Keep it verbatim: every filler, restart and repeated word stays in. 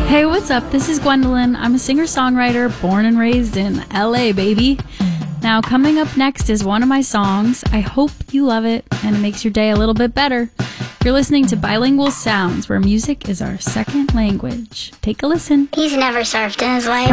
Hey, what's up? This is Gwendolyn. I'm a singer-songwriter born and raised in L A, baby. Now, coming up next is one of my songs. I hope you love it and it makes your day a little bit better. You're listening to Bilingual Sounds, where music is our second language. Take a listen. He's never surfed in his life.